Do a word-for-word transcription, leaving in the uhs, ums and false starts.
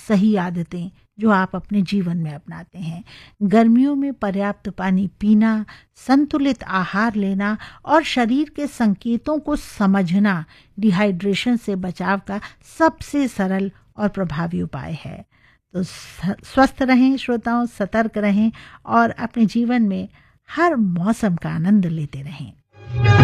सही आदतें जो आप अपने जीवन में अपनाते हैं। गर्मियों में पर्याप्त पानी पीना, संतुलित आहार लेना और शरीर के संकेतों को समझना डिहाइड्रेशन से बचाव का सबसे सरल और प्रभावी उपाय है। तो स्वस्थ रहें श्रोताओं, सतर्क रहें और अपने जीवन में हर मौसम का आनंद लेते रहें।